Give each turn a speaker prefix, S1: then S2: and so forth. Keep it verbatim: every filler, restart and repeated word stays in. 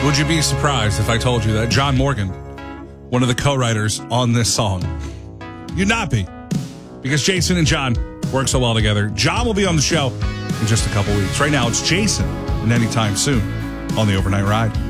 S1: Would you be surprised if I told you that John Morgan, one of the co-writers on this song, you'd not be, because Jason and John work so well together. John will be on the show in just a couple weeks. Right now, it's Jason, and anytime soon on the Overnight Ride.